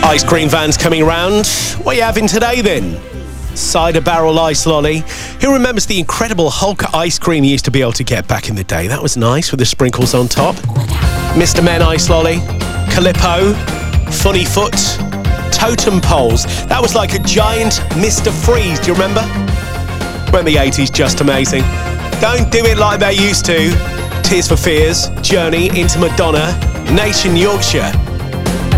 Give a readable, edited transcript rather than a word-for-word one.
Ice cream vans coming around. What are you having today then? Cider barrel ice lolly. Who remembers the incredible Hulk ice cream you used to be able to get back in the day? That was nice with the sprinkles on top. Mr. Men ice lolly. Calippo. Funny foot. Totem poles. That was like a giant Mr. Freeze. Do you remember? When the 80s, just amazing. Don't do it like they used to. Tears for Fears. Journey into Madonna. Nation Yorkshire.